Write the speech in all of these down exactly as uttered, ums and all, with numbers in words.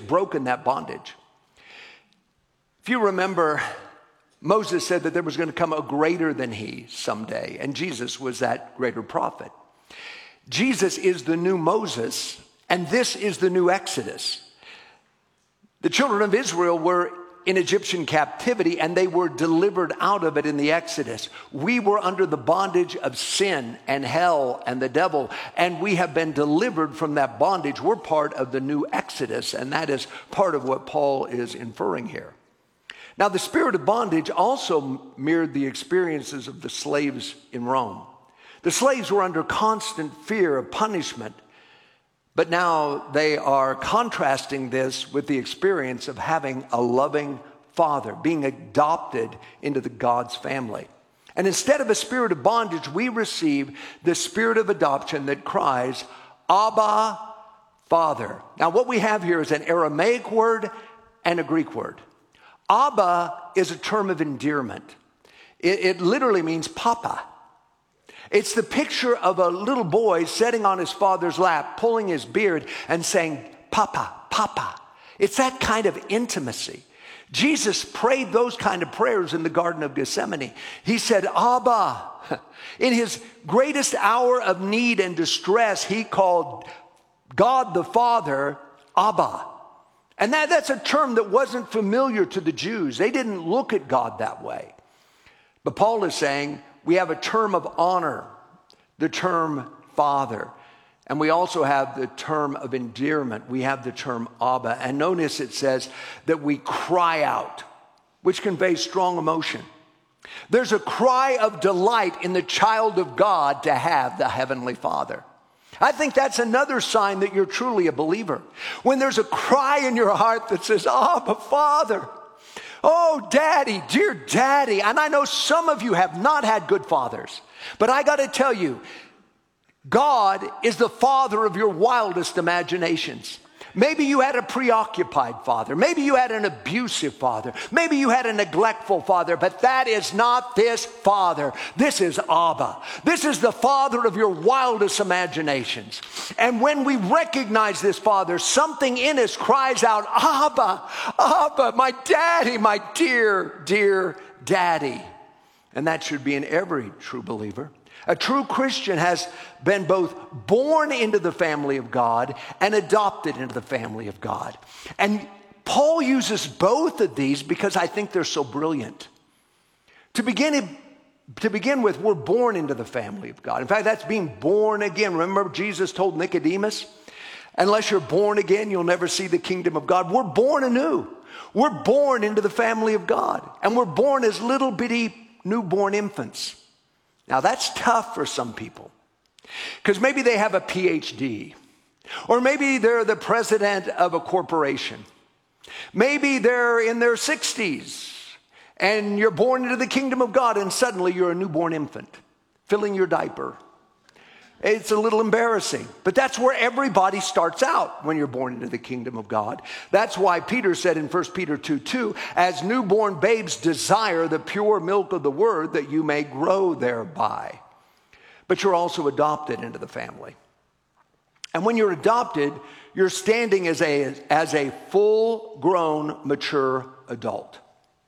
broken that bondage. If you remember, Moses said that there was going to come a greater than he someday, and Jesus was that greater prophet. Jesus is the new Moses, and this is the new Exodus. The children of Israel were in Egyptian captivity, and they were delivered out of it in the Exodus. We were under the bondage of sin and hell and the devil, and we have been delivered from that bondage. We're part of the new Exodus, and that is part of what Paul is inferring here. Now, the spirit of bondage also mirrored the experiences of the slaves in Rome. The slaves were under constant fear of punishment, but now they are contrasting this with the experience of having a loving father, being adopted into the God's family. And instead of a spirit of bondage, we receive the spirit of adoption that cries, Abba, Father. Now, what we have here is an Aramaic word and a Greek word. Abba is a term of endearment. It, it literally means papa. It's the picture of a little boy sitting on his father's lap, pulling his beard and saying, Papa, Papa. It's that kind of intimacy. Jesus prayed those kind of prayers in the Garden of Gethsemane. He said, Abba. In his greatest hour of need and distress, he called God the Father, Abba. And that, that's a term that wasn't familiar to the Jews. They didn't look at God that way. But Paul is saying, we have a term of honor, the term Father. And we also have the term of endearment. We have the term Abba. And notice it says that we cry out, which conveys strong emotion. There's a cry of delight in the child of God to have the Heavenly Father. I think that's another sign that you're truly a believer. When there's a cry in your heart that says, Abba, Father. Oh, Daddy, dear Daddy. And I know some of you have not had good fathers. But I got to tell you, God is the father of your wildest imaginations. Maybe you had a preoccupied father. Maybe you had an abusive father. Maybe you had a neglectful father. But that is not this father. This is Abba. This is the father of your wildest imaginations. And when we recognize this father, something in us cries out, Abba, Abba, my daddy, my dear, dear daddy. And that should be in every true believer. A true Christian has been both born into the family of God and adopted into the family of God. And Paul uses both of these because I think they're so brilliant. To begin, to begin with, we're born into the family of God. In fact, that's being born again. Remember Jesus told Nicodemus, unless you're born again, you'll never see the kingdom of God. We're born anew. We're born into the family of God. And we're born as little bitty newborn infants. Now, that's tough for some people because maybe they have a P H D, or maybe they're the president of a corporation. Maybe they're in their sixties and you're born into the kingdom of God and suddenly you're a newborn infant filling your diaper. It's a little embarrassing, but that's where everybody starts out when you're born into the kingdom of God. That's why Peter said in First Peter two two, as newborn babes desire the pure milk of the word that you may grow thereby. But you're also adopted into the family. And when you're adopted, you're standing as a, as a full-grown, mature adult.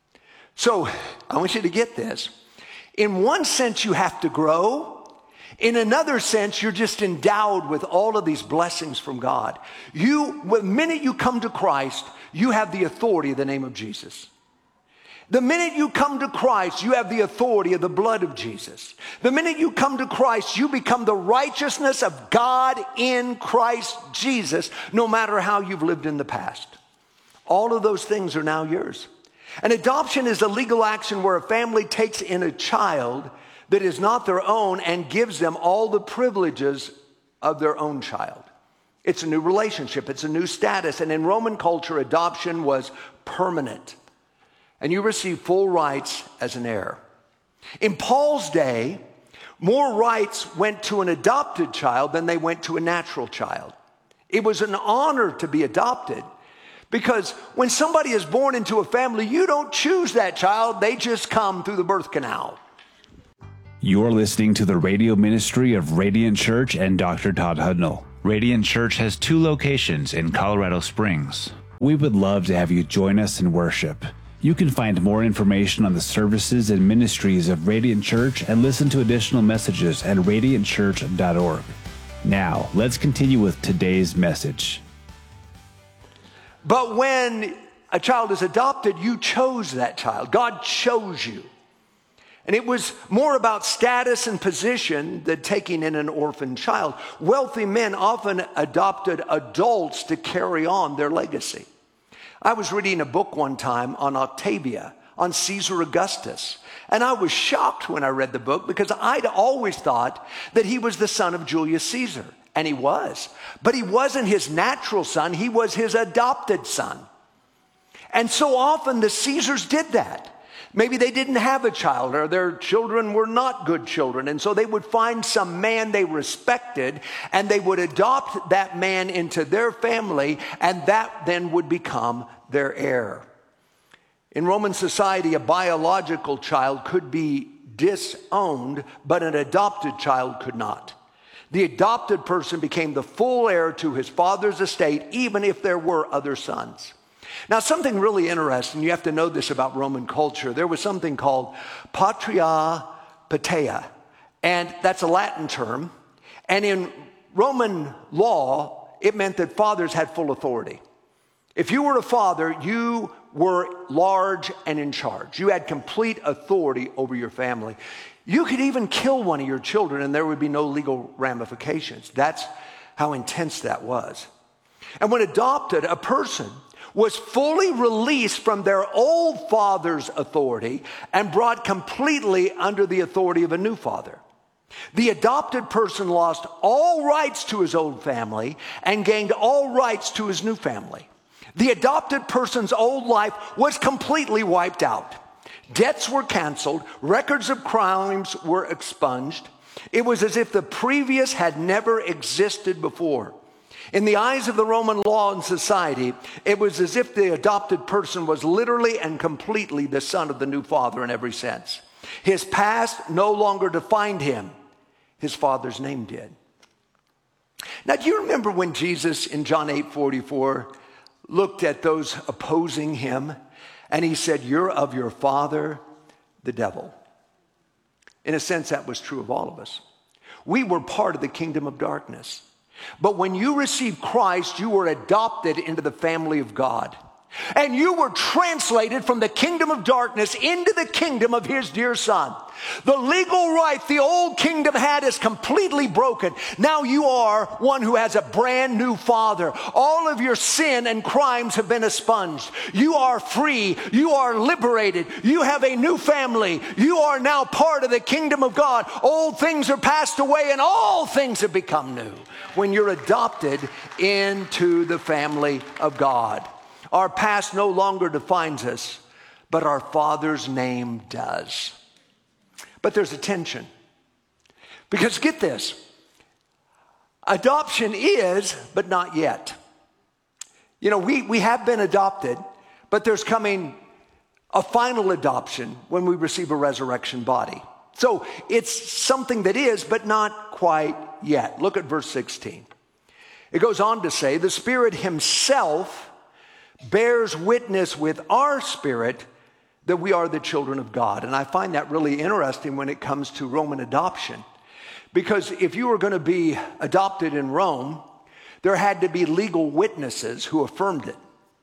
So I want you to get this. In one sense, you have to grow. In another sense, you're just endowed with all of these blessings from God. You, the minute you come to Christ, you have the authority of the name of Jesus. The minute you come to Christ, you have the authority of the blood of Jesus. The minute you come to Christ, you become the righteousness of God in Christ Jesus, no matter how you've lived in the past. All of those things are now yours. And adoption is a legal action where a family takes in a child that is not their own and gives them all the privileges of their own child. It's a new relationship. It's a new status. And in Roman culture, adoption was permanent. And you receive full rights as an heir. In Paul's day, more rights went to an adopted child than they went to a natural child. It was an honor to be adopted because when somebody is born into a family, you don't choose that child. They just come through the birth canal. You're listening to the radio ministry of Radiant Church and Doctor Todd Hudnall. Radiant Church has two locations in Colorado Springs. We would love to have you join us in worship. You can find more information on the services and ministries of Radiant Church and listen to additional messages at radiant church dot org. Now, let's continue with today's message. But when a child is adopted, you chose that child. God chose you. And it was more about status and position than taking in an orphan child. Wealthy men often adopted adults to carry on their legacy. I was reading a book one time on Octavia, on Caesar Augustus. And I was shocked when I read the book because I'd always thought that he was the son of Julius Caesar. And he was. But he wasn't his natural son. He was his adopted son. And so often the Caesars did that. Maybe they didn't have a child or their children were not good children. And so they would find some man they respected and they would adopt that man into their family, and that then would become their heir. In Roman society, a biological child could be disowned, but an adopted child could not. The adopted person became the full heir to his father's estate, even if there were other sons. Now, something really interesting, you have to know this about Roman culture. There was something called patria patea, and that's a Latin term. And in Roman law, it meant that fathers had full authority. If you were a father, you were large and in charge. You had complete authority over your family. You could even kill one of your children and there would be no legal ramifications. That's how intense that was. And when adopted, a person was fully released from their old father's authority and brought completely under the authority of a new father. The adopted person lost all rights to his old family and gained all rights to his new family. The adopted person's old life was completely wiped out. Debts were canceled. Records of crimes were expunged. It was as if the previous had never existed before. In the eyes of the Roman law and society, it was as if the adopted person was literally and completely the son of the new father in every sense. His past no longer defined him. His father's name did. Now, do you remember when Jesus in John eight forty-four looked at those opposing him and he said, "You're of your father, the devil"? In a sense, that was true of all of us. We were part of the kingdom of darkness. But when you received Christ, you were adopted into the family of God. And you were translated from the kingdom of darkness into the kingdom of his dear son. The legal right the old kingdom had is completely broken. Now you are one who has a brand new father. All of your sin and crimes have been expunged. You are free. You are liberated. You have a new family. You are now part of the kingdom of God. Old things are passed away and all things have become new when you're adopted into the family of God. Our past no longer defines us, but our Father's name does. But there's a tension. Because get this, adoption is, but not yet. You know, we, we have been adopted, but there's coming a final adoption when we receive a resurrection body. So it's something that is, but not quite yet. Look at verse sixteen. It goes on to say, the Spirit himself bears witness with our spirit that we are the children of God. And I find that really interesting when it comes to Roman adoption. Because if you were going to be adopted in Rome, there had to be legal witnesses who affirmed it.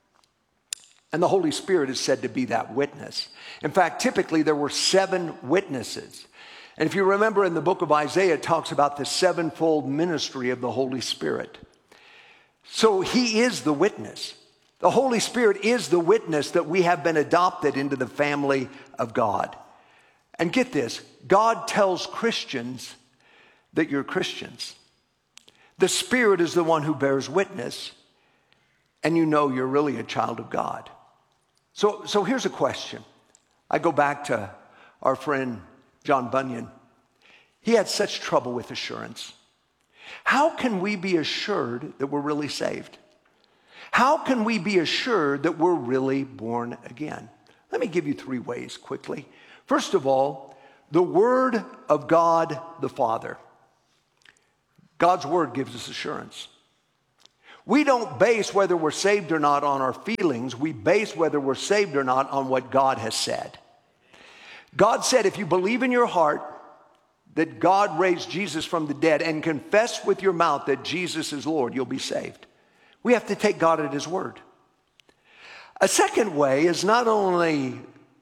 And the Holy Spirit is said to be that witness. In fact, typically there were seven witnesses. And if you remember in the book of Isaiah, it talks about the sevenfold ministry of the Holy Spirit. So he is the witness. The Holy Spirit is the witness that we have been adopted into the family of God. And get this, God tells Christians that you're Christians. The Spirit is the one who bears witness, and you know you're really a child of God. So, so here's a question. I go back to our friend John Bunyan. He had such trouble with assurance. How can we be assured that we're really saved? How can we be assured that we're really born again? Let me give you three ways quickly. First of all, the Word of God the Father. God's Word gives us assurance. We don't base whether we're saved or not on our feelings. We base whether we're saved or not on what God has said. God said if you believe in your heart that God raised Jesus from the dead and confess with your mouth that Jesus is Lord, you'll be saved. We have to take God at his word. A second way is not only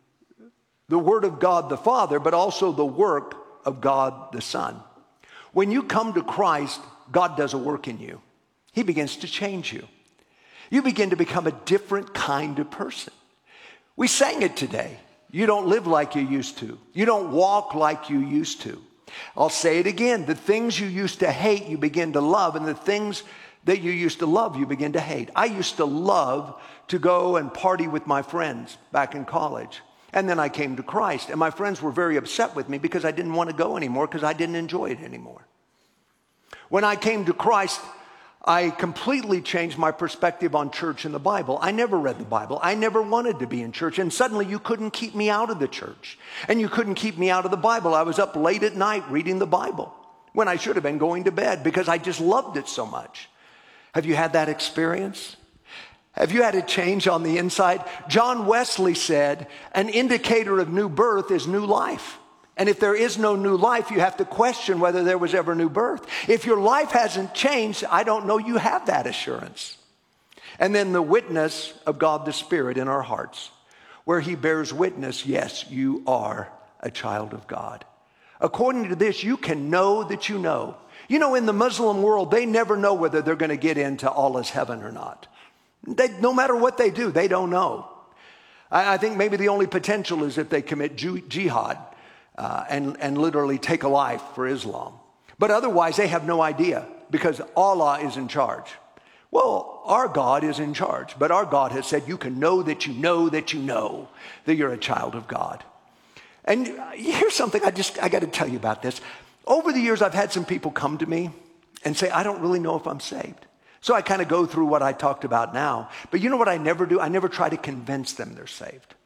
the word of God the Father, but also the work of God the Son. When you come to Christ, God does a work in you. He begins to change you. You begin to become a different kind of person. We sang it today. You don't live like you used to. You don't walk like you used to. I'll say it again. The things you used to hate, you begin to love. And the things that you used to love, you begin to hate. I used to love to go and party with my friends back in college. And then I came to Christ. And my friends were very upset with me because I didn't want to go anymore because I didn't enjoy it anymore. When I came to Christ, I completely changed my perspective on church and the Bible. I never read the Bible. I never wanted to be in church. And suddenly you couldn't keep me out of the church. And you couldn't keep me out of the Bible. I was up late at night reading the Bible when I should have been going to bed because I just loved it so much. Have you had that experience? Have you had a change on the inside? John Wesley said, an indicator of new birth is new life. And if there is no new life, you have to question whether there was ever new birth. If your life hasn't changed, I don't know you have that assurance. And then the witness of God the Spirit in our hearts, where he bears witness, yes, you are a child of God. According to this, you can know that you know. You know, in the Muslim world, they never know whether they're going to get into Allah's heaven or not. They, no matter what they do, they don't know. I, I think maybe the only potential is if they commit ju- jihad. Uh, and, and literally take a life for Islam. But otherwise, they have no idea because Allah is in charge. Well, our God is in charge, but our God has said you can know that you know that you know that you're a child of God. And here's something I just, I got to tell you about this. Over the years, I've had some people come to me and say, I don't really know if I'm saved. So I kind of go through what I talked about now. But you know what I never do? I never try to convince them they're saved.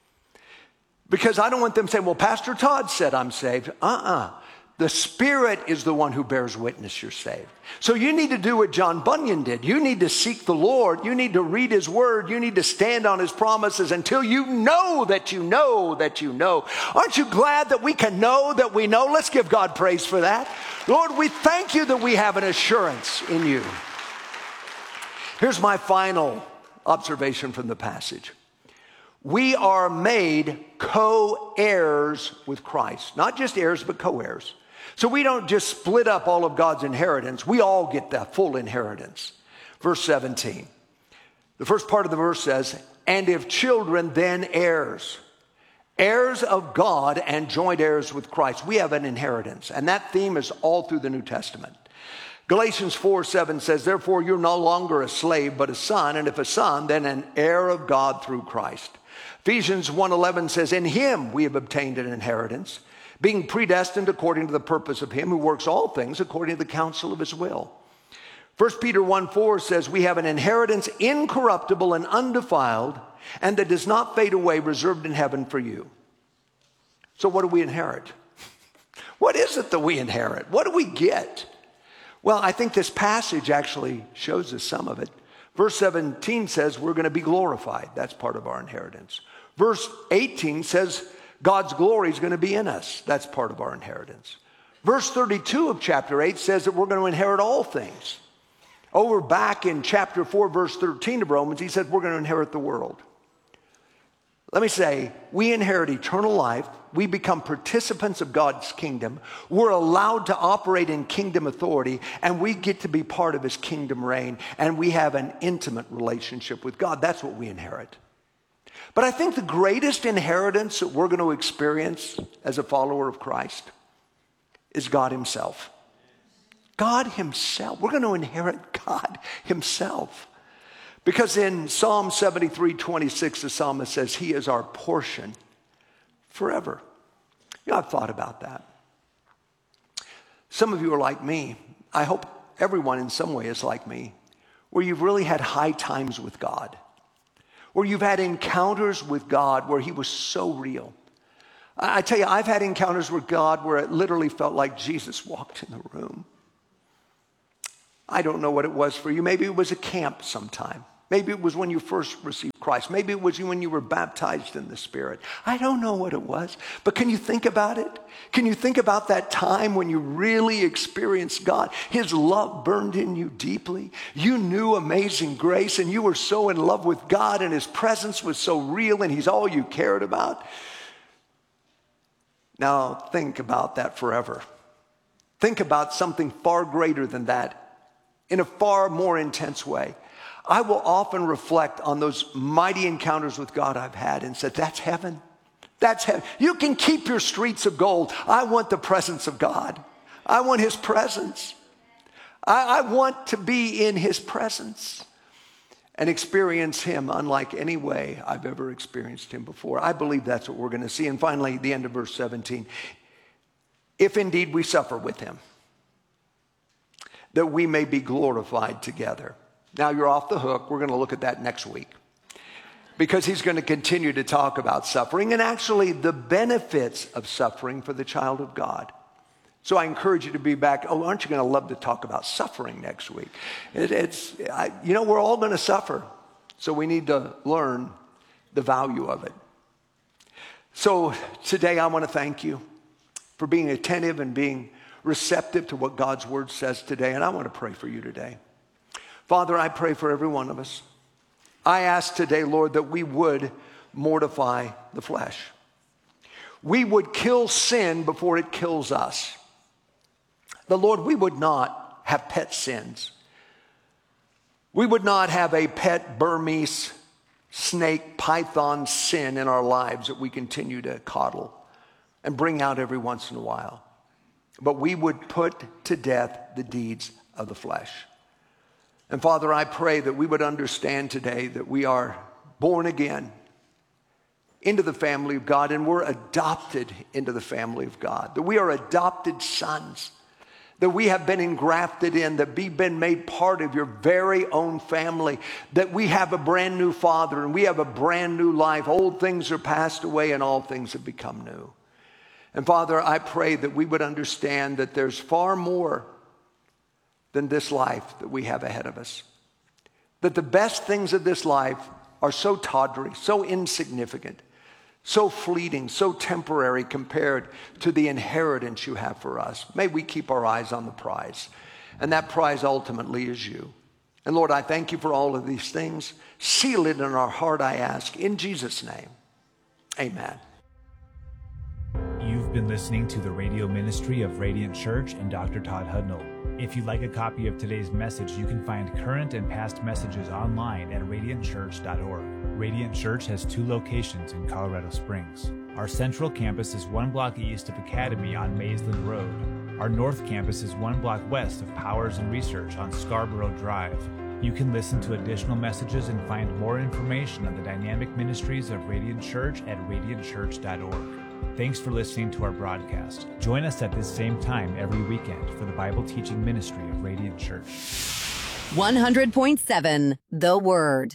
Because I don't want them saying, well, Pastor Todd said I'm saved. Uh-uh. The Spirit is the one who bears witness you're saved. So you need to do what John Bunyan did. You need to seek the Lord. You need to read his word. You need to stand on his promises until you know that you know that you know. Aren't you glad that we can know that we know? Let's give God praise for that. Lord, we thank you that we have an assurance in you. Here's my final observation from the passage. We are made co-heirs with Christ. Not just heirs, but co-heirs. So we don't just split up all of God's inheritance. We all get that full inheritance. Verse seventeen. The first part of the verse says, and if children, then heirs. Heirs of God and joint heirs with Christ. We have an inheritance. And that theme is all through the New Testament. Galatians four seven says, therefore you're no longer a slave, but a son. And if a son, then an heir of God through Christ. Ephesians one eleven says, in him we have obtained an inheritance, being predestined according to the purpose of him who works all things according to the counsel of his will. First Peter one four says, we have an inheritance incorruptible and undefiled, and that does not fade away, reserved in heaven for you. So what do we inherit? What is it that we inherit? What do we get? Well, I think this passage actually shows us some of it. Verse seventeen says we're going to be glorified. That's part of our inheritance. Verse eighteen says God's glory is going to be in us. That's part of our inheritance. Verse thirty-two of chapter eight says that we're going to inherit all things. Over back in chapter four, verse thirteen of Romans, he said we're going to inherit the world. Let me say, we inherit eternal life. We become participants of God's kingdom. We're allowed to operate in kingdom authority, and we get to be part of his kingdom reign, and we have an intimate relationship with God. That's what we inherit. But I think the greatest inheritance that we're going to experience as a follower of Christ is God himself. God himself. We're going to inherit God himself. Because in Psalm seventy-three twenty-six, the psalmist says, he is our portion forever. You know, I've thought about that. Some of you are like me. I hope everyone in some way is like me, where you've really had high times with God, where you've had encounters with God where he was so real. I tell you, I've had encounters with God where it literally felt like Jesus walked in the room. I don't know what it was for you. Maybe it was a camp sometime. Maybe it was when you first received Christ. Maybe it was when you were baptized in the Spirit. I don't know what it was. But can you think about it? Can you think about that time when you really experienced God? His love burned in you deeply. You knew amazing grace, and you were so in love with God, and His presence was so real, and He's all you cared about. Now think about that forever. Think about something far greater than that in a far more intense way. I will often reflect on those mighty encounters with God I've had and said, that's heaven. That's heaven. You can keep your streets of gold. I want the presence of God. I want His presence. I, I want to be in His presence and experience Him unlike any way I've ever experienced Him before. I believe that's what we're going to see. And finally, the end of verse seventeen. If indeed we suffer with Him, that we may be glorified together. Now you're off the hook. We're going to look at that next week because he's going to continue to talk about suffering and actually the benefits of suffering for the child of God. So I encourage you to be back. Oh, aren't you going to love to talk about suffering next week? It, it's, I, you know, we're all going to suffer. So we need to learn the value of it. So today I want to thank you for being attentive and being receptive to what God's word says today. And I want to pray for you today. Father, I pray for every one of us. I ask today, Lord, that we would mortify the flesh. We would kill sin before it kills us. The Lord, we would not have pet sins. We would not have a pet Burmese snake, python sin in our lives that we continue to coddle and bring out every once in a while. But we would put to death the deeds of the flesh. And Father, I pray that we would understand today that we are born again into the family of God, and we're adopted into the family of God, that we are adopted sons, that we have been engrafted in, that we've been made part of your very own family, that we have a brand new Father and we have a brand new life. Old things are passed away and all things have become new. And Father, I pray that we would understand that there's far more than this life that we have ahead of us. That the best things of this life are so tawdry, so insignificant, so fleeting, so temporary compared to the inheritance you have for us. May we keep our eyes on the prize. And that prize ultimately is you. And Lord, I thank you for all of these things. Seal it in our heart, I ask, in Jesus' name. Amen. You've been listening to the radio ministry of Radiant Church and Doctor Todd Hudnall. If you'd like a copy of today's message, you can find current and past messages online at radiant church dot org. Radiant Church has two locations in Colorado Springs. Our central campus is one block east of Academy on Maysland Road. Our north campus is one block west of Powers and Research on Scarborough Drive. You can listen to additional messages and find more information on the dynamic ministries of Radiant Church at radiant church dot org. Thanks for listening to our broadcast. Join us at this same time every weekend for the Bible teaching ministry of Radiant Church. one hundred point seven The Word.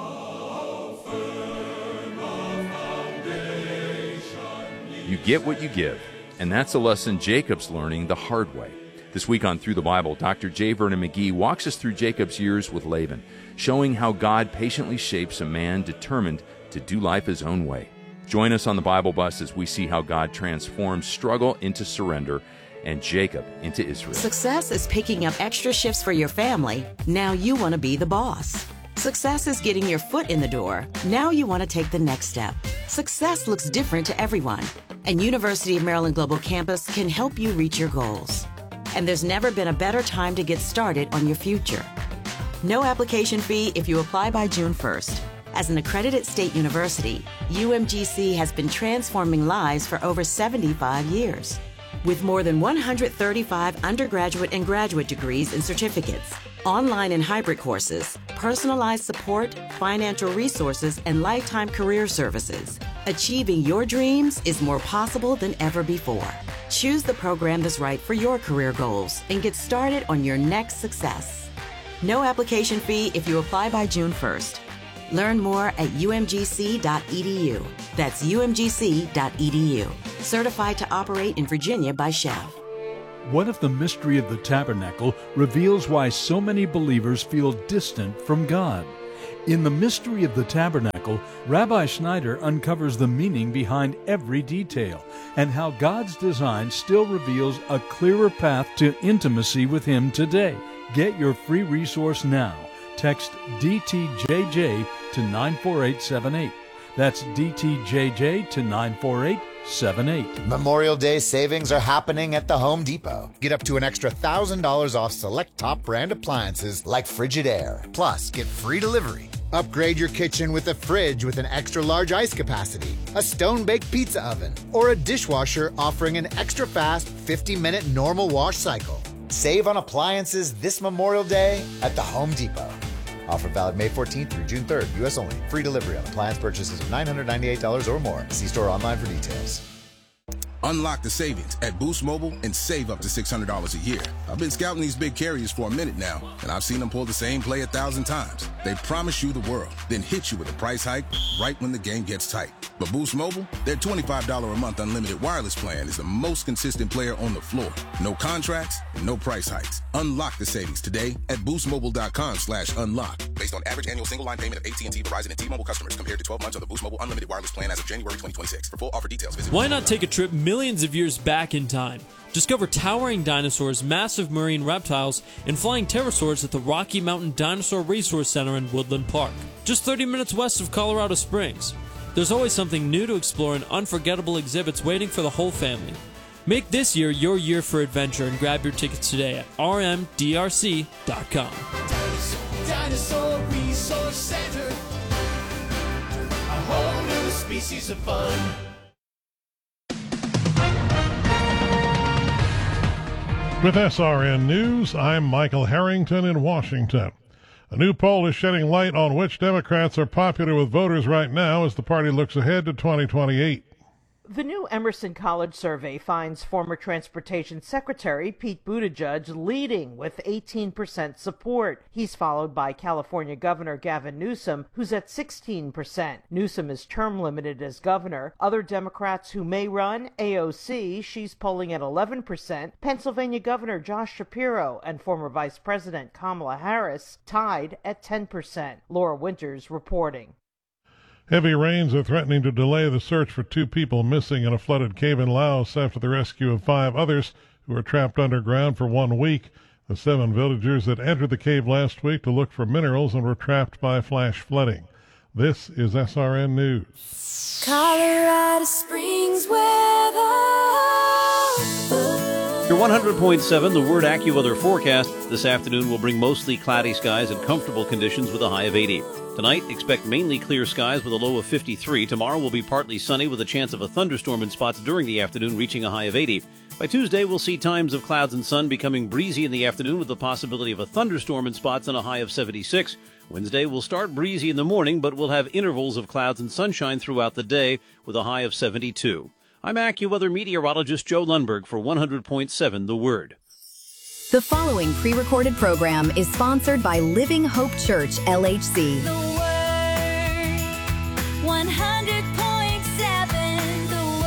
You get what you give, and that's a lesson Jacob's learning the hard way. This week on Through the Bible, Doctor J. Vernon McGee walks us through Jacob's years with Laban, showing how God patiently shapes a man determined to do life his own way. Join us on the Bible Bus as we see how God transforms struggle into surrender and Jacob into Israel. Success is picking up extra shifts for your family. Now you want to be the boss. Success is getting your foot in the door. Now you want to take the next step. Success looks different to everyone, and University of Maryland Global Campus can help you reach your goals. And there's never been a better time to get started on your future. No application fee if you apply by June first. As an accredited state university, U M G C has been transforming lives for over seventy-five years. With more than one hundred thirty-five undergraduate and graduate degrees and certificates, online and hybrid courses, personalized support, financial resources, and lifetime career services, achieving your dreams is more possible than ever before. Choose the program that's right for your career goals and get started on your next success. No application fee if you apply by June first. Learn more at u m g c dot e d u. That's u m g c dot e d u. Certified to operate in Virginia by Chef. What if the mystery of the tabernacle reveals why so many believers feel distant from God? In the mystery of the tabernacle, Rabbi Schneider uncovers the meaning behind every detail and how God's design still reveals a clearer path to intimacy with Him today. Get your free resource now. Text D T J J to nine four eight seven eight. That's D T J J to nine four eight seven eight. Memorial Day savings are happening at the Home Depot. Get up to an extra one thousand dollars off select top brand appliances like Frigidaire. Plus, get free delivery. Upgrade your kitchen with a fridge with an extra large ice capacity, a stone-baked pizza oven, or a dishwasher offering an extra fast fifty minute normal wash cycle. Save on appliances this Memorial Day at the Home Depot. Offer valid May fourteenth through June third, U S only. Free delivery on appliance purchases of nine hundred ninety-eight dollars or more. See store online for details. Unlock the savings at Boost Mobile and save up to six hundred dollars a year. I've been scouting these big carriers for a minute now, and I've seen them pull the same play a thousand times. They promise you the world, then hit you with a price hike right when the game gets tight. But Boost Mobile, their twenty-five dollars a month unlimited wireless plan is the most consistent player on the floor. No contracts, no price hikes. Unlock the savings today at boostmobile.com slash unlock. Based on average annual single line payment of A T and T, Verizon, and T-Mobile customers compared to twelve months on the Boost Mobile unlimited wireless plan as of January twenty twenty-six. For full offer details, visit Why not take a trip millions of years back in time? Discover towering dinosaurs, massive marine reptiles, and flying pterosaurs at the Rocky Mountain Dinosaur Resource Center in Woodland Park, just thirty minutes west of Colorado Springs. There's always something new to explore and unforgettable exhibits waiting for the whole family. Make this year your year for adventure and grab your tickets today at R M D R C dot com. Dinosaur, Dinosaur Resource Center, a whole new species of fun. With S R N News, I'm Michael Harrington in Washington. A new poll is shedding light on which Democrats are popular with voters right now as the party looks ahead to twenty twenty-eight. The new Emerson College survey finds former Transportation Secretary Pete Buttigieg leading with eighteen percent support. He's followed by California Governor Gavin Newsom, who's at sixteen percent. Newsom is term limited as governor. Other Democrats who may run, A O C, she's polling at eleven percent. Pennsylvania Governor Josh Shapiro and former Vice President Kamala Harris tied at ten percent. Laura Winters reporting. Heavy rains are threatening to delay the search for two people missing in a flooded cave in Laos after the rescue of five others who were trapped underground for one week. The seven villagers had entered the cave last week to look for minerals and were trapped by flash flooding. This is S R N News. Colorado Springs weather. Your one hundred point seven, the Word AccuWeather forecast. This afternoon will bring mostly cloudy skies and comfortable conditions with a high of eighty. Tonight, expect mainly clear skies with a low of fifty-three. Tomorrow will be partly sunny with a chance of a thunderstorm in spots during the afternoon, reaching a high of eighty. By Tuesday, we'll see times of clouds and sun becoming breezy in the afternoon with the possibility of a thunderstorm in spots and a high of seventy-six. Wednesday will start breezy in the morning, but we'll have intervals of clouds and sunshine throughout the day with a high of seventy-two. I'm AccuWeather meteorologist Joe Lundberg for one hundred point seven The Word. The following pre-recorded program is sponsored by Living Hope Church, L H C. The Word, one hundred point seven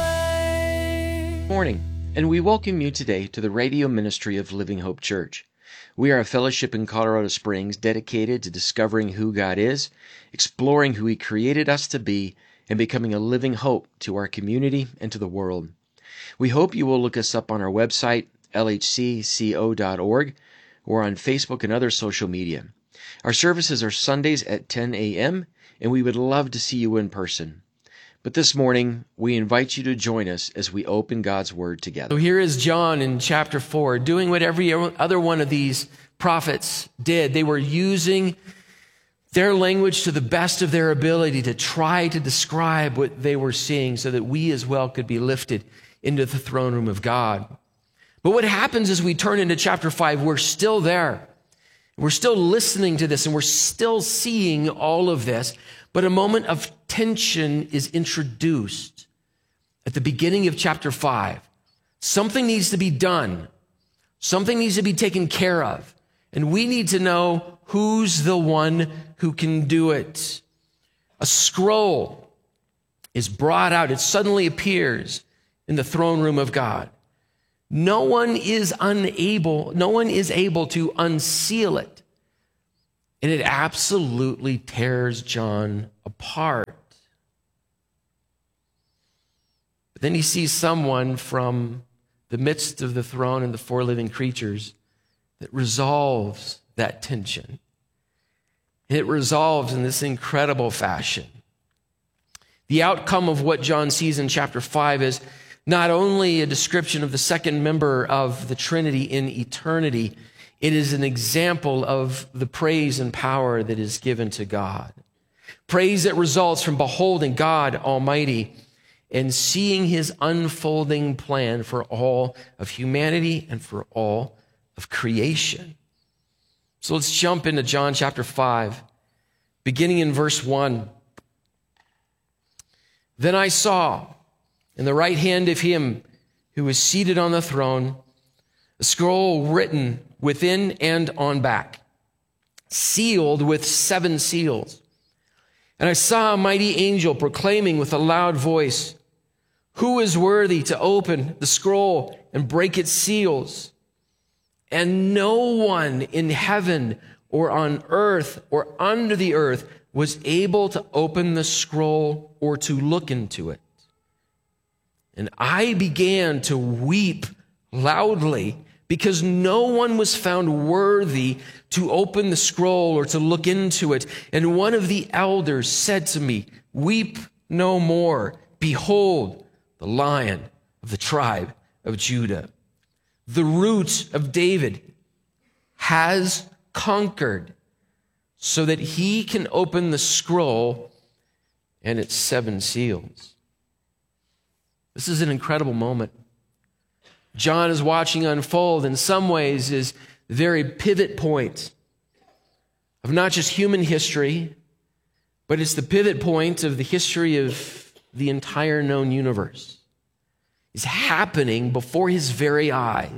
The Word. Morning, and we welcome you today to the radio ministry of Living Hope Church. We are a fellowship in Colorado Springs dedicated to discovering who God is, exploring who He created us to be, and becoming a living hope to our community and to the world. We hope you will look us up on our website, L H C co dot org, or on Facebook and other social media. Our services are Sundays at ten a.m., and we would love to see you in person. But this morning, we invite you to join us as we open God's Word together. So here is John in chapter four, doing what every other one of these prophets did. They were using their language to the best of their ability to try to describe what they were seeing so that we as well could be lifted into the throne room of God. But what happens as we turn into chapter five, we're still there. We're still listening to this and we're still seeing all of this. But a moment of tension is introduced at the beginning of chapter five. Something needs to be done. Something needs to be taken care of. And we need to know who's the one who can do it. A scroll is brought out. It suddenly appears in the throne room of God. No one is unable, no one is able to unseal it. And it absolutely tears John apart. But then he sees someone from the midst of the throne and the four living creatures that resolves that tension. And it resolves in this incredible fashion. The outcome of what John sees in chapter five is not only a description of the second member of the Trinity in eternity, it is an example of the praise and power that is given to God. Praise that results from beholding God Almighty and seeing his unfolding plan for all of humanity and for all of creation. So let's jump into John chapter five, beginning in verse one. Then I saw in the right hand of him who was seated on the throne a scroll written within and on back, sealed with seven seals. And I saw a mighty angel proclaiming with a loud voice, "Who is worthy to open the scroll and break its seals?" And no one in heaven or on earth or under the earth was able to open the scroll or to look into it. And I began to weep loudly because no one was found worthy to open the scroll or to look into it. And one of the elders said to me, "Weep no more. Behold, the Lion of the tribe of Judah, the root of David, has conquered so that he can open the scroll and its seven seals." This is an incredible moment. John is watching unfold, in some ways, is the very pivot point of not just human history, but it's the pivot point of the history of the entire known universe. It's happening before his very eyes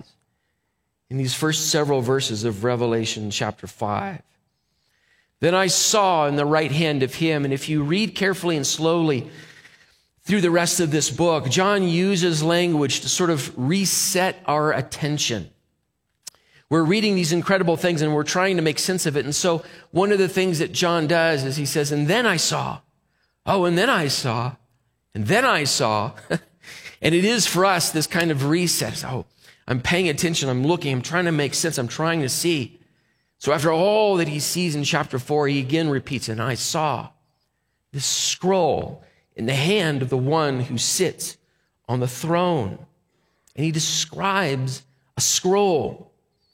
in these first several verses of Revelation chapter five. Then I saw in the right hand of him, and if you read carefully and slowly through the rest of this book, John uses language to sort of reset our attention. We're reading these incredible things and we're trying to make sense of it. And so one of the things that John does is he says, and then I saw, oh, and then I saw, and then I saw. And it is for us this kind of reset. Oh, I'm paying attention, I'm looking, I'm trying to make sense, I'm trying to see. So after all that he sees in chapter four, he again repeats, and I saw this scroll in the hand of the one who sits on the throne. And he describes a scroll.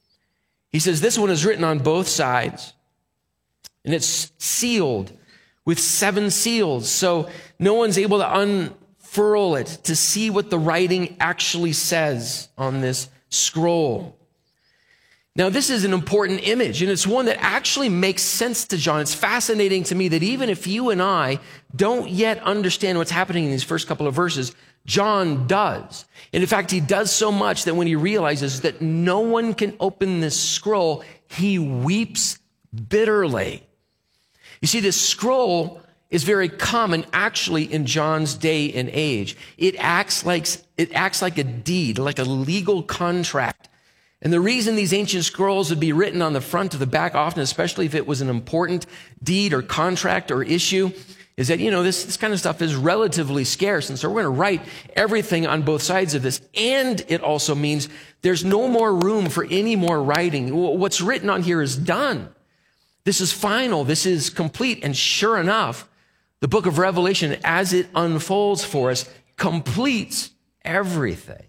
He says, this one is written on both sides, and it's sealed with seven seals. So no one's able to unfurl it to see what the writing actually says on this scroll. Now, this is an important image, and it's one that actually makes sense to John. It's fascinating to me that even if you and I don't yet understand what's happening in these first couple of verses, John does. And in fact, he does so much that when he realizes that no one can open this scroll, he weeps bitterly. You see, this scroll is very common actually in John's day and age. It acts like, it acts like a deed, like a legal contract. And the reason these ancient scrolls would be written on the front or the back often, especially if it was an important deed or contract or issue, is that, you know, this, this kind of stuff is relatively scarce. And so we're going to write everything on both sides of this. And it also means there's no more room for any more writing. What's written on here is done. This is final. This is complete. And sure enough, the book of Revelation, as it unfolds for us, completes everything.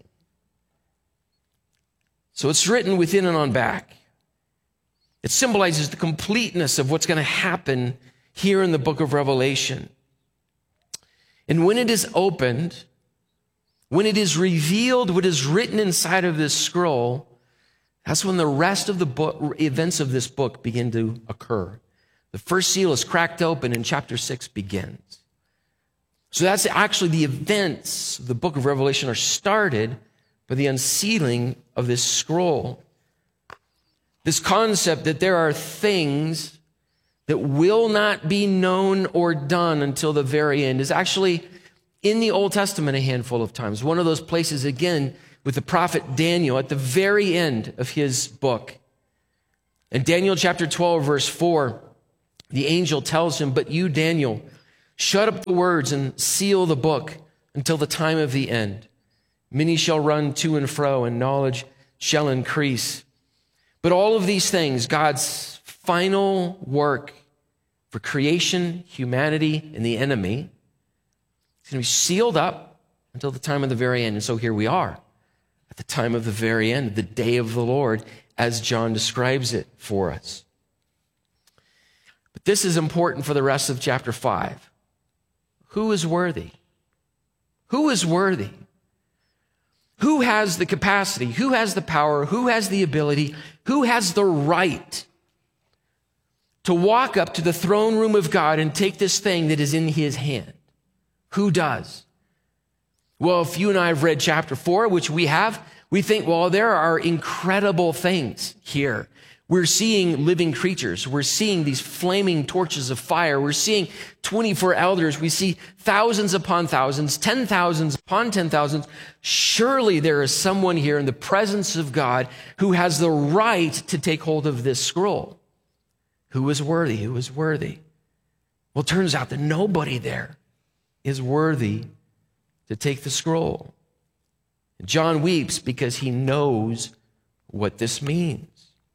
So it's written within and on back. It symbolizes the completeness of what's going to happen here in the book of Revelation. And when it is opened, when it is revealed what is written inside of this scroll, that's when the rest of the book, events of this book begin to occur. The first seal is cracked open and chapter six begins. So that's actually the events of the book of Revelation are started by the unsealing of this scroll. This concept that there are things that will not be known or done until the very end is actually in the Old Testament a handful of times. One of those places, again, with the prophet Daniel at the very end of his book. In Daniel chapter twelve, verse four, the angel tells him, "But you, Daniel, shut up the words and seal the book until the time of the end. Many shall run to and fro, and knowledge shall increase." But all of these things, God's final work for creation, humanity, and the enemy, is going to be sealed up until the time of the very end. And so here we are at the time of the very end, the day of the Lord, as John describes it for us. But this is important for the rest of chapter five. Who is worthy? Who is worthy? Who has the capacity? Who has the power? Who has the ability? Who has the right to walk up to the throne room of God and take this thing that is in his hand? Who does? Well, if you and I have read chapter four, which we have, we think, well, there are incredible things here. We're seeing living creatures. We're seeing these flaming torches of fire. We're seeing twenty-four elders. We see thousands upon thousands, ten thousands upon ten thousands. Surely there is someone here in the presence of God who has the right to take hold of this scroll. Who is worthy? Who is worthy? Well, it turns out that nobody there is worthy to take the scroll. John weeps because he knows what this means.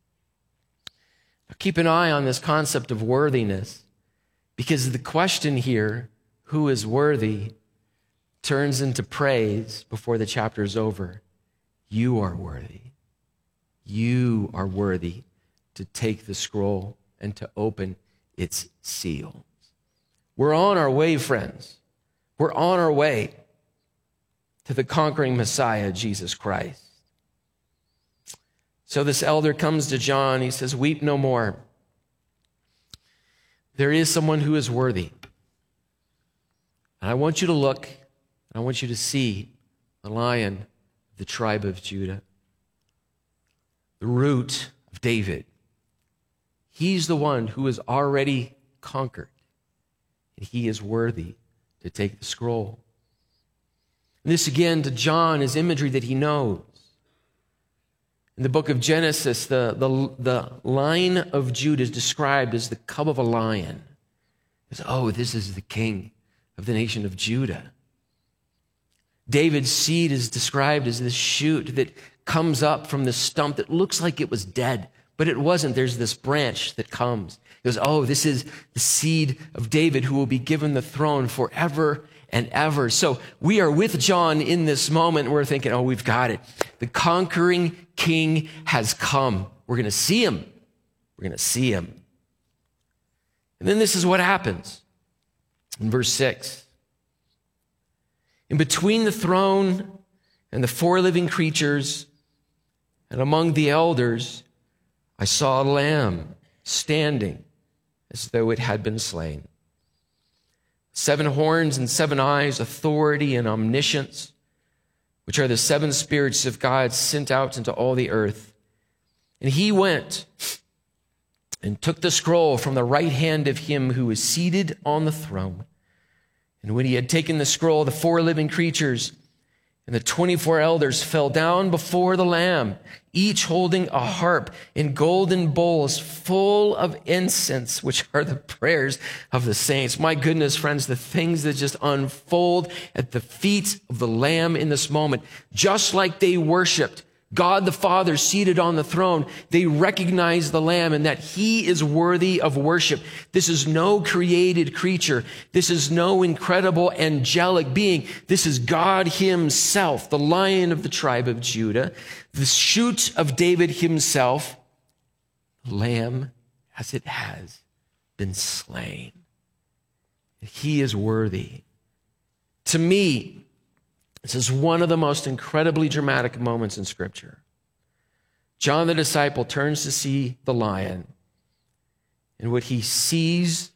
Now, keep an eye on this concept of worthiness, because the question here, who is worthy, turns into praise before the chapter is over. You are worthy. You are worthy to take the scroll and to open its seals. We're on our way, friends. We're on our way to the conquering Messiah, Jesus Christ. So this elder comes to John. He says, "Weep no more. There is someone who is worthy. And I want you to look, I want you to see the Lion of the tribe of Judah, the root of David. He's the one who is already conquered, and he is worthy to take the scroll." And this again to John is imagery that he knows. In the book of Genesis, the, the, the line of Judah is described as the cub of a lion. It's, oh, this is the king of the nation of Judah. David's seed is described as this shoot that comes up from the stump that looks like it was dead, but it wasn't. There's this branch that comes. It goes, oh, this is the seed of David who will be given the throne forever and ever. So we are with John in this moment, and we're thinking, oh, we've got it. The conquering king has come. We're going to see him. We're going to see him. And then this is what happens in verse six. In between the throne and the four living creatures and among the elders, I saw a lamb standing as though it had been slain. Seven horns and seven eyes, authority and omniscience, which are the seven spirits of God sent out into all the earth. And he went and took the scroll from the right hand of him who was seated on the throne. And when he had taken the scroll, the four living creatures and the twenty-four elders fell down before the Lamb, each holding a harp in golden bowls full of incense, which are the prayers of the saints. My goodness, friends, the things that just unfold at the feet of the Lamb in this moment, just like they worshiped God the Father seated on the throne, they recognize the Lamb and that he is worthy of worship. This is no created creature. This is no incredible angelic being. This is God himself, the Lion of the tribe of Judah, the shoot of David himself, the Lamb as it has been slain. He is worthy. To me, this is one of the most incredibly dramatic moments in Scripture. John the disciple turns to see the lion, and what he sees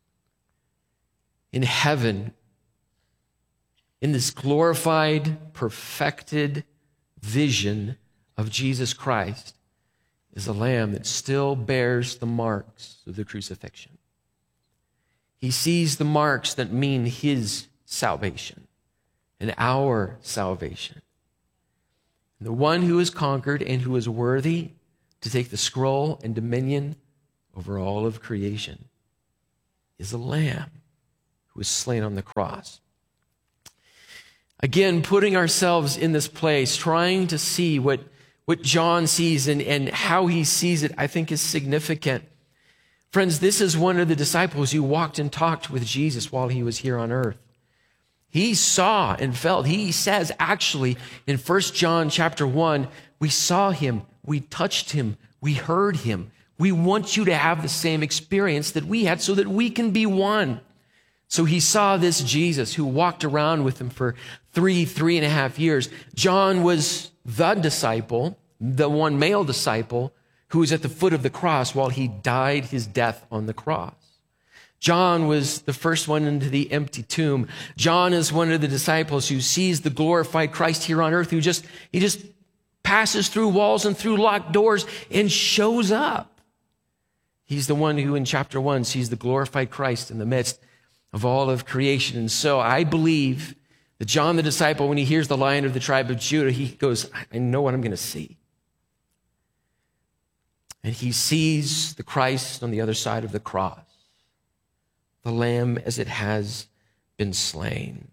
in heaven, in this glorified, perfected vision of Jesus Christ, is a lamb that still bears the marks of the crucifixion. He sees the marks that mean his salvation and our salvation. And the one who is conquered and who is worthy to take the scroll and dominion over all of creation is a lamb who was slain on the cross. Again, putting ourselves in this place, trying to see what, what John sees and, and how he sees it, I think is significant. Friends, this is one of the disciples who walked and talked with Jesus while he was here on earth. He saw and felt. He says, actually, in First John chapter one, we saw him, we touched him, we heard him. We want you to have the same experience that we had so that we can be one. So he saw this Jesus who walked around with him for three, three and a half years. John was the disciple, the one male disciple, who was at the foot of the cross while he died his death on the cross. John was the first one into the empty tomb. John is one of the disciples who sees the glorified Christ here on earth, who just, he just passes through walls and through locked doors and shows up. He's the one who in chapter one sees the glorified Christ in the midst of all of creation. And so I believe that John the disciple, when he hears the Lion of the tribe of Judah, he goes, I know what I'm going to see. And he sees the Christ on the other side of the cross, the Lamb as it has been slain.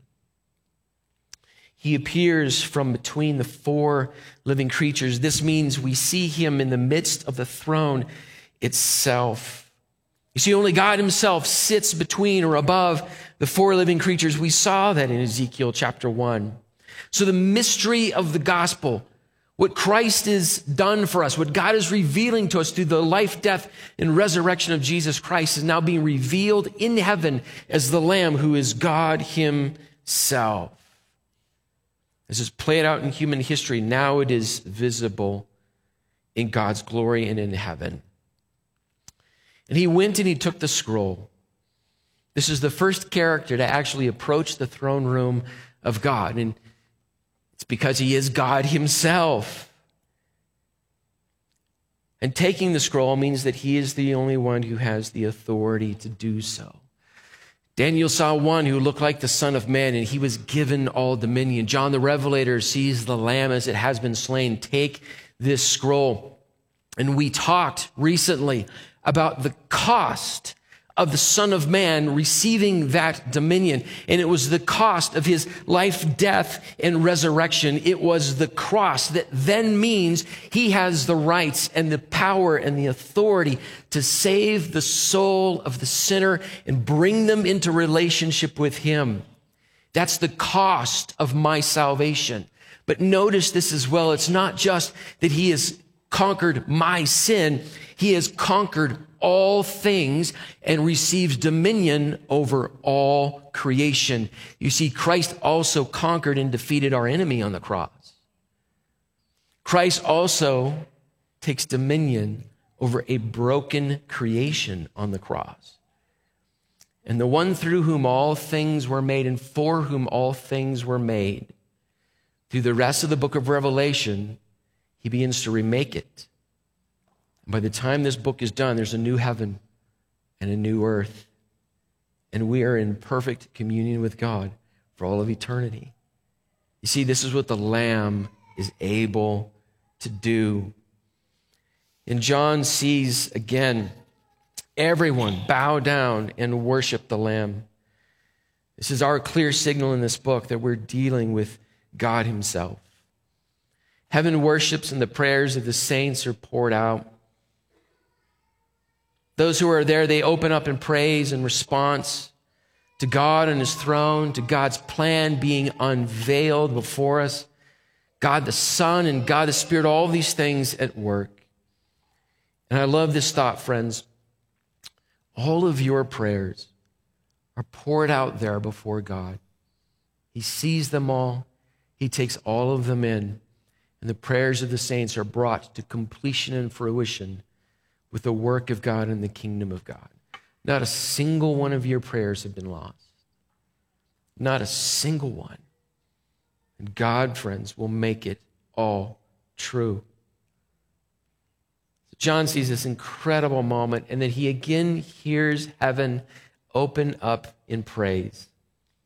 He appears from between the four living creatures. This means we see him in the midst of the throne itself. You see, only God himself sits between or above the four living creatures. We saw that in Ezekiel chapter one. So the mystery of the gospel, what Christ has done for us, what God is revealing to us through the life, death, and resurrection of Jesus Christ is now being revealed in heaven as the Lamb who is God himself. This is played out in human history. Now it is visible in God's glory and in heaven. And he went and he took the scroll. This is the first character to actually approach the throne room of God. And it's because he is God himself. And taking the scroll means that he is the only one who has the authority to do so. Daniel saw one who looked like the Son of Man, and he was given all dominion. John the Revelator sees the Lamb as it has been slain. Take this scroll. And we talked recently about the cost of the Son of Man receiving that dominion. And it was the cost of his life, death, and resurrection. It was the cross that then means he has the rights and the power and the authority to save the soul of the sinner and bring them into relationship with him. That's the cost of my salvation. But notice this as well. It's not just that he has conquered my sin. He has conquered all things and receives dominion over all creation. You see, Christ also conquered and defeated our enemy on the cross. Christ also takes dominion over a broken creation on the cross. And the one through whom all things were made and for whom all things were made, through the rest of the book of Revelation, he begins to remake it. By the time this book is done, there's a new heaven and a new earth. And we are in perfect communion with God for all of eternity. You see, this is what the Lamb is able to do. And John sees again everyone bow down and worship the Lamb. This is our clear signal in this book that we're dealing with God himself. Heaven worships and the prayers of the saints are poured out. Those who are there, they open up in praise and response to God and his throne, to God's plan being unveiled before us, God the Son and God the Spirit, all these things at work. And I love this thought, friends. All of your prayers are poured out there before God. He sees them all. He takes all of them in. And the prayers of the saints are brought to completion and fruition with the work of God and the kingdom of God. Not a single one of your prayers have been lost. Not a single one. And God, friends, will make it all true. John sees this incredible moment, and then he again hears heaven open up in praise.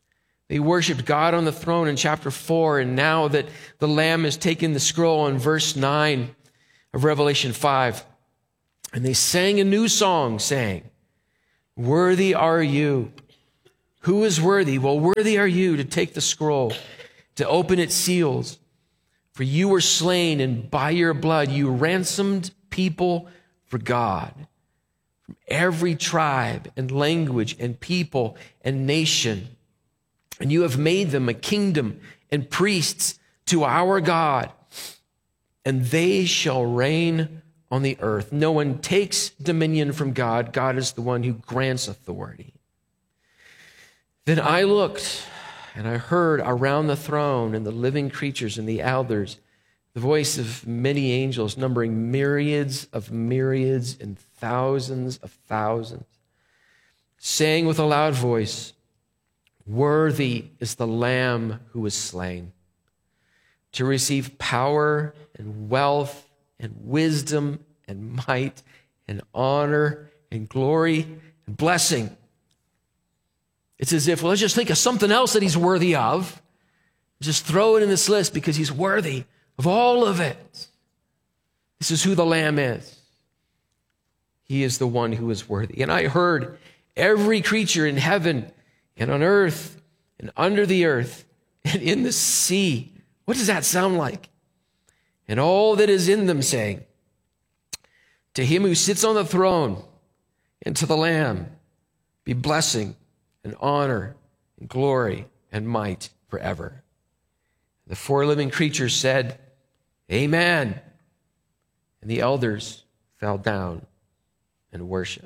They worshiped God on the throne in chapter four, and now that the Lamb has taken the scroll in verse nine of Revelation five, and they sang a new song, saying, "Worthy are you." Who is worthy? Well, worthy are you to take the scroll, to open its seals. For you were slain, and by your blood you ransomed people for God from every tribe and language and people and nation. And you have made them a kingdom and priests to our God, and they shall reign on the earth. No one takes dominion from God. God is the one who grants authority. Then I looked, and I heard around the throne and the living creatures and the elders the voice of many angels, numbering myriads of myriads and thousands of thousands, saying with a loud voice, "Worthy is the Lamb who was slain to receive power and wealth and wisdom and might and honor and glory and blessing." It's as if, well, let's just think of something else that he's worthy of. Just throw it in this list because he's worthy of all of it. This is who the Lamb is. He is the one who is worthy. And I heard every creature in heaven and on earth and under the earth and in the sea. What does that sound like? And all that is in them saying, "To him who sits on the throne and to the Lamb be blessing and honor and glory and might forever." The four living creatures said, "Amen." And the elders fell down and worshiped.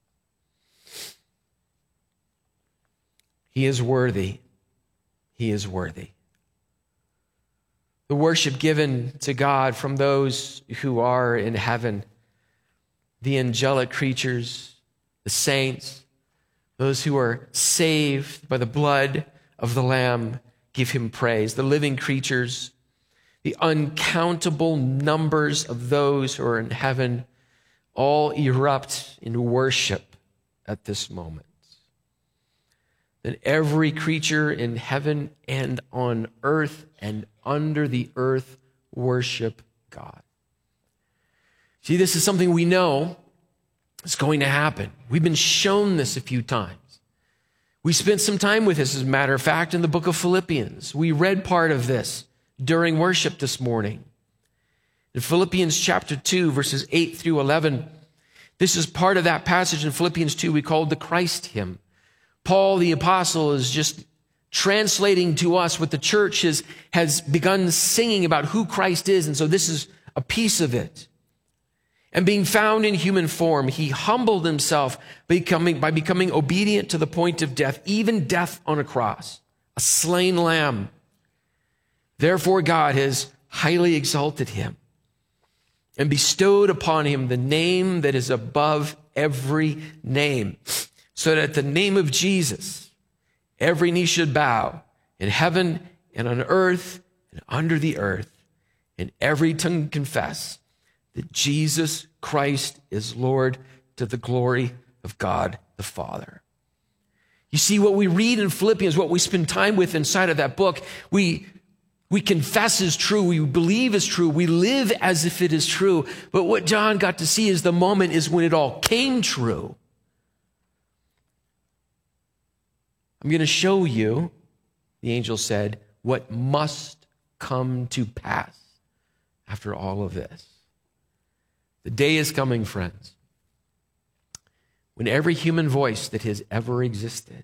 He is worthy. He is worthy. The worship given to God from those who are in heaven, the angelic creatures, the saints, those who are saved by the blood of the Lamb, give him praise. The living creatures, the uncountable numbers of those who are in heaven, all erupt in worship at this moment. Then every creature in heaven and on earth and under the earth worship God. See, this is something we know is going to happen. We've been shown this a few times. We spent some time with this, as a matter of fact, in the book of Philippians. We read part of this during worship this morning. In Philippians chapter two, verses eight through eleven, this is part of that passage in Philippians two we called the Christ hymn. Paul the apostle is just translating to us what the church has, has begun singing about who Christ is, and so this is a piece of it. And being found in human form, he humbled himself becoming, by becoming obedient to the point of death, even death on a cross, a slain lamb. Therefore, God has highly exalted him and bestowed upon him the name that is above every name, so that at the name of Jesus, every knee should bow in heaven and on earth and under the earth, and every tongue confess that Jesus Christ is Lord, to the glory of God the Father. You see, what we read in Philippians, what we spend time with inside of that book, we, we confess is true, we believe is true, we live as if it is true. But what John got to see is the moment is when it all came true. I'm going to show you, the angel said, what must come to pass after all of this. The day is coming, friends, when every human voice that has ever existed,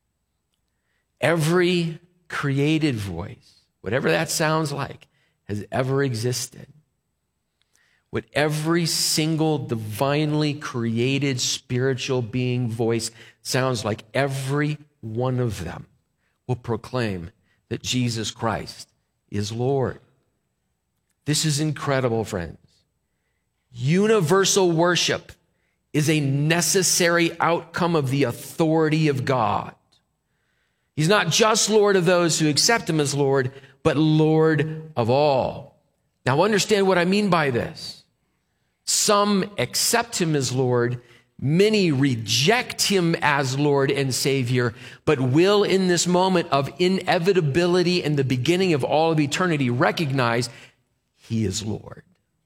every created voice, whatever that sounds like, has ever existed, what every single divinely created spiritual being voice sounds like, every one of them will proclaim that Jesus Christ is Lord. This is incredible, friends. Universal worship is a necessary outcome of the authority of God. He's not just Lord of those who accept him as Lord, but Lord of all. Now understand what I mean by this. Some accept him as Lord, Many reject him as Lord and Savior, but will in this moment of inevitability and the beginning of all of eternity recognize he is Lord.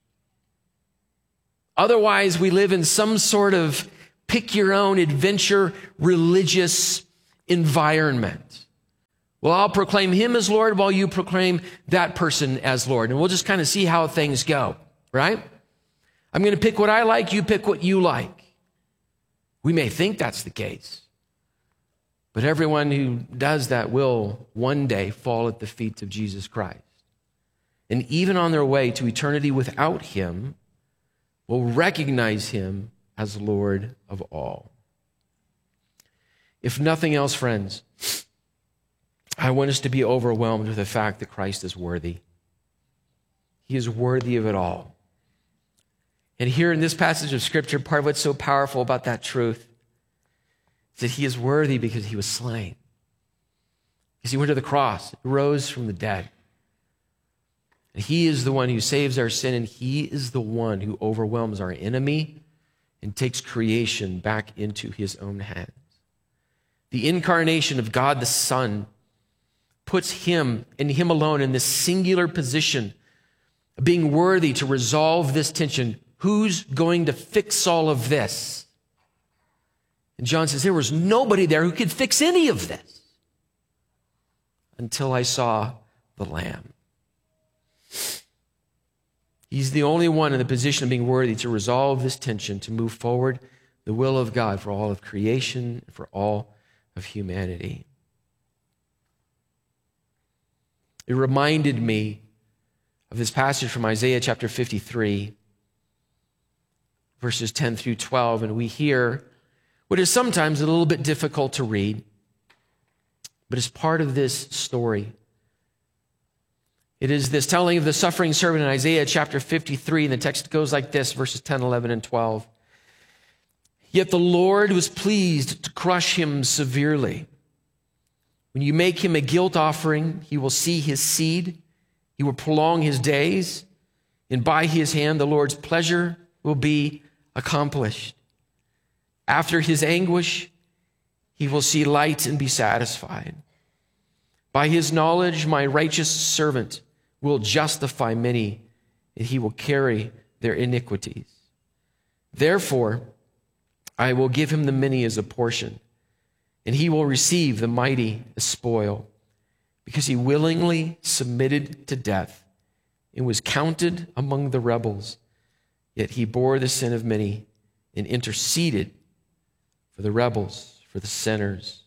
Otherwise, we live in some sort of pick your own adventure religious environment. Well, I'll proclaim him as Lord while you proclaim that person as Lord. And we'll just kind of see how things go, right? I'm going to pick what I like, you pick what you like. We may think that's the case, but everyone who does that will one day fall at the feet of Jesus Christ. And even on their way to eternity without him, will recognize him as Lord of all. If nothing else, friends, I want us to be overwhelmed with the fact that Christ is worthy. He is worthy of it all. And here in this passage of Scripture, part of what's so powerful about that truth is that he is worthy because he was slain. Because he went to the cross, rose from the dead. And he is the one who saves our sin, and he is the one who overwhelms our enemy and takes creation back into his own hands. The incarnation of God the Son puts him and him alone in this singular position of being worthy to resolve this tension. Who's going to fix all of this? And John says, there was nobody there who could fix any of this until I saw the Lamb. He's the only one in the position of being worthy to resolve this tension, to move forward the will of God for all of creation, for all of humanity. It reminded me of this passage from Isaiah chapter fifty-three, verses ten through twelve, and we hear what is sometimes a little bit difficult to read, but is part of this story. It is this telling of the suffering servant in Isaiah chapter fifty-three, and the text goes like this, verses ten, eleven, and twelve. Yet the Lord was pleased to crush him severely. When you make him a guilt offering, he will see his seed. He will prolong his days, and by his hand the Lord's pleasure will be accomplished. After his anguish, he will see light and be satisfied. By his knowledge, my righteous servant will justify many, and he will carry their iniquities. Therefore, I will give him the many as a portion, and he will receive the mighty as spoil, because he willingly submitted to death and was counted among the rebels. Yet he bore the sin of many and interceded for the rebels, for the sinners.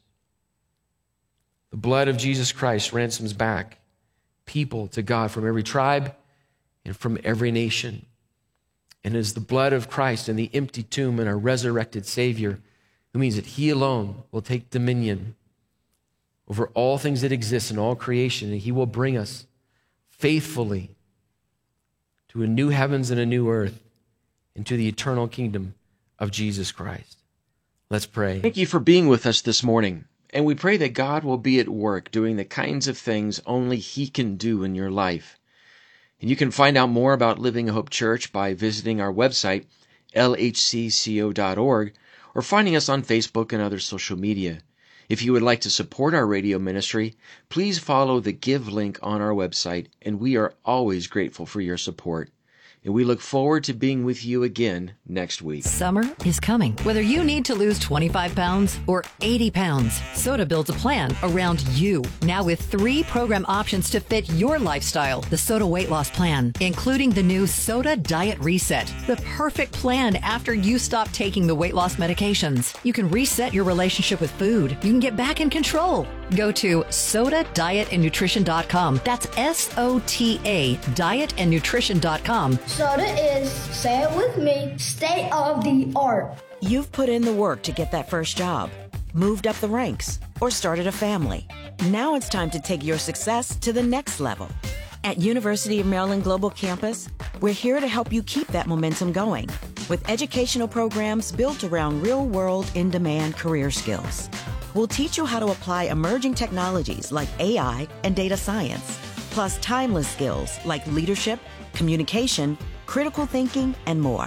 The blood of Jesus Christ ransoms back people to God from every tribe and from every nation. And it is the blood of Christ and the empty tomb and our resurrected Savior, who means that he alone will take dominion over all things that exist in all creation, and he will bring us faithfully to a new heavens and a new earth, into the eternal kingdom of Jesus Christ. Let's pray. Thank you for being with us this morning. And we pray that God will be at work doing the kinds of things only he can do in your life. And you can find out more about Living Hope Church by visiting our website, L H C C O dot org, or finding us on Facebook and other social media. If you would like to support our radio ministry, please follow the Give link on our website, and we are always grateful for your support. And we look forward to being with you again next week. Summer is coming. Whether you need to lose twenty-five pounds or eighty pounds, Soda builds a plan around you. Now with three program options to fit your lifestyle. The Soda Weight Loss Plan, including the new Soda Diet Reset, the perfect plan after you stop taking the weight loss medications. You can reset your relationship with food. You can get back in control. Go to soda diet and nutrition dot com. That's S O T A, diet and nutrition dot com. Soda is, say it with me, state of the art. You've put in the work to get that first job, moved up the ranks, or started a family. Now it's time to take your success to the next level. At University of Maryland Global Campus, we're here to help you keep that momentum going with educational programs built around real-world, in-demand career skills. We'll teach you how to apply emerging technologies like A I and data science, plus timeless skills like leadership, communication, critical thinking, and more.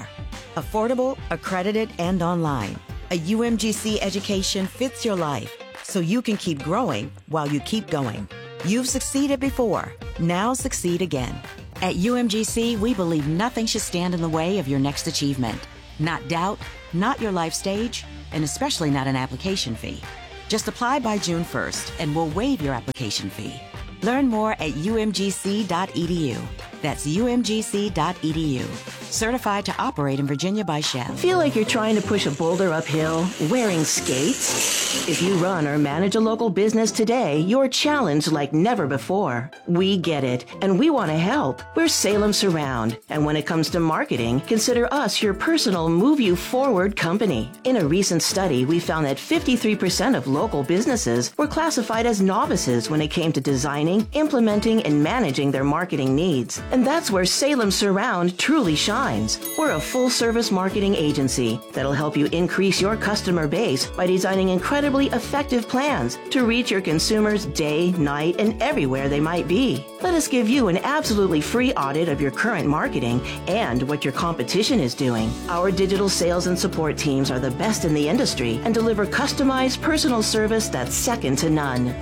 Affordable, accredited, and online. A U M G C education fits your life, so you can keep growing while you keep going. You've succeeded before. Now succeed again. At U M G C, we believe nothing should stand in the way of your next achievement. Not doubt, not your life stage, and especially not an application fee. Just apply by June first, and we'll waive your application fee. Learn more at U M G C dot E D U. That's U M G C dot E D U. Certified to operate in Virginia by Shell. Feel like you're trying to push a boulder uphill wearing skates? If you run or manage a local business today, you're challenged like never before. We get it, and we want to help. We're Salem Surround, and when it comes to marketing, consider us your personal move you forward company. In a recent study, we found that fifty-three percent of local businesses were classified as novices when it came to designing, implementing, and managing their marketing needs. And that's where Salem Surround truly shines. We're a full-service marketing agency that'll help you increase your customer base by designing incredibly effective plans to reach your consumers day, night, and everywhere they might be. Let us give you an absolutely free audit of your current marketing and what your competition is doing. Our digital sales and support teams are the best in the industry and deliver customized personal service that's second to none.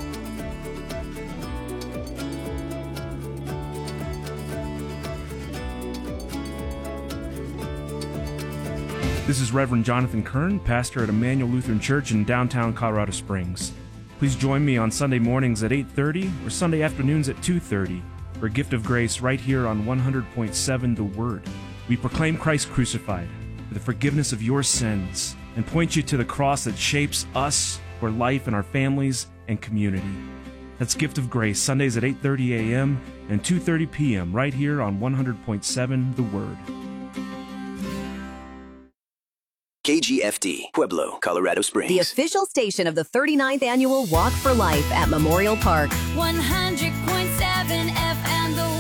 This is Reverend Jonathan Kern, pastor at Emmanuel Lutheran Church in downtown Colorado Springs. Please join me on Sunday mornings at eight thirty or Sunday afternoons at two thirty for a gift of grace right here on one hundred point seven The Word. We proclaim Christ crucified for the forgiveness of your sins and point you to the cross that shapes us for life in our families and community. That's Gift of Grace, Sundays at eight thirty a.m. and two thirty p.m. right here on one hundred point seven The Word. K G F D, Pueblo, Colorado Springs. The official station of the thirty-ninth Annual Walk for Life at Memorial Park. one hundred point seven F M The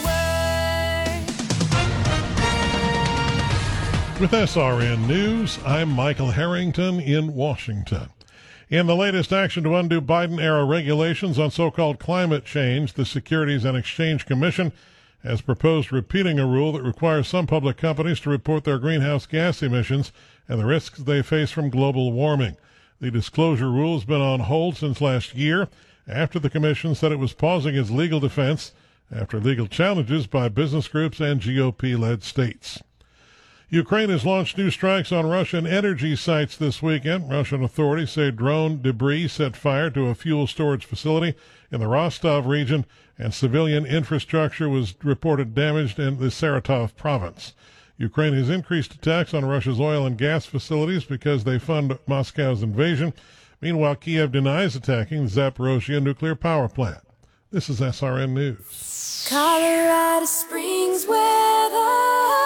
Word. With S R N News, I'm Michael Harrington in Washington. In the latest action to undo Biden-era regulations on so-called climate change, the Securities and Exchange Commission has proposed repealing a rule that requires some public companies to report their greenhouse gas emissions and the risks they face from global warming. The disclosure rule has been on hold since last year after the commission said it was pausing its legal defense after legal challenges by business groups and G O P-led states. Ukraine has launched new strikes on Russian energy sites this weekend. Russian authorities say drone debris set fire to a fuel storage facility in the Rostov region, and civilian infrastructure was reported damaged in the Saratov province. Ukraine has increased attacks on Russia's oil and gas facilities because they fund Moscow's invasion. Meanwhile, Kiev denies attacking the Zaporozhye nuclear power plant. This is S R N News. Colorado Springs weather.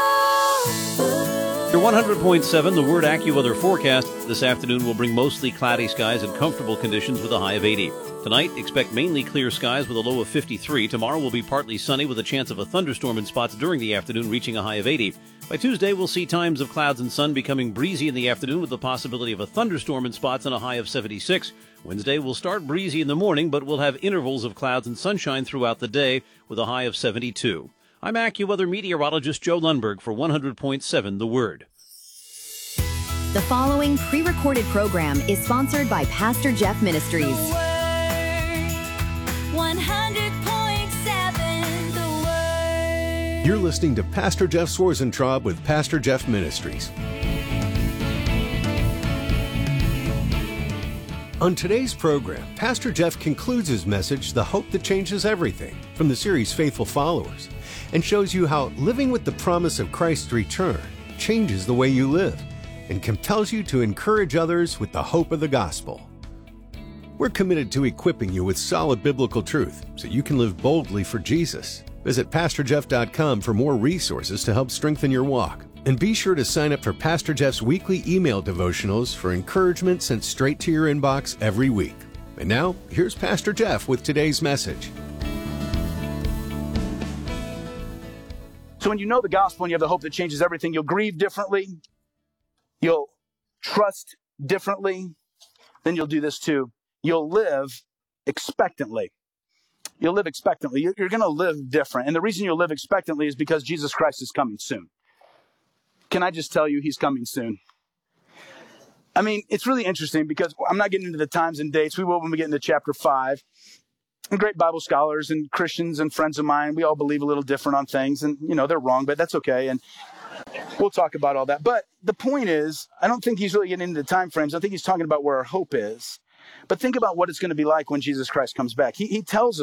Your one hundred point seven, the Word AccuWeather forecast this afternoon will bring mostly cloudy skies and comfortable conditions with a high of eighty. Tonight, expect mainly clear skies with a low of fifty-three. Tomorrow will be partly sunny with a chance of a thunderstorm in spots during the afternoon, reaching a high of eighty. By Tuesday, we'll see times of clouds and sun becoming breezy in the afternoon with the possibility of a thunderstorm in spots and a high of seventy-six. Wednesday will start breezy in the morning, but we'll have intervals of clouds and sunshine throughout the day with a high of seventy-two. I'm AccuWeather meteorologist Joe Lundberg for one hundred point seven The Word. The following pre-recorded program is sponsored by Pastor Jeff Ministries. one hundred point seven The Word. You're listening to Pastor Jeff Swarzentraub with Pastor Jeff Ministries. On today's program, Pastor Jeff concludes his message, The Hope That Changes Everything, from the series Faithful Followers, and shows you how living with the promise of Christ's return changes the way you live and compels you to encourage others with the hope of the gospel. We're committed to equipping you with solid biblical truth so you can live boldly for Jesus. Visit pastor jeff dot com for more resources to help strengthen your walk. And be sure to sign up for Pastor Jeff's weekly email devotionals for encouragement sent straight to your inbox every week. And now, here's Pastor Jeff with today's message. So when you know the gospel and you have the hope that changes everything, you'll grieve differently. You'll trust differently. Then you'll do this too. You'll live expectantly. You'll live expectantly. You're, you're going to live different. And the reason you'll live expectantly is because Jesus Christ is coming soon. can I just tell you he's coming soon? I mean, it's really interesting because I'm not getting into the times and dates. We will when we get into chapter five. And great Bible scholars and Christians and friends of mine, we all believe a little different on things. And, you know, they're wrong, but that's okay. And we'll talk about all that. But the point is, I don't think he's really getting into the time frames. I think he's talking about where our hope is. But think about what it's going to be like when Jesus Christ comes back. He, he tells us